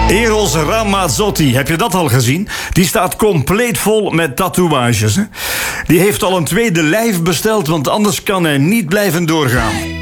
Eros Ramazzotti, heb je dat al gezien? Die staat compleet vol met tatoeages. Hè? Die heeft al een tweede lijf besteld, want anders kan hij niet blijven doorgaan.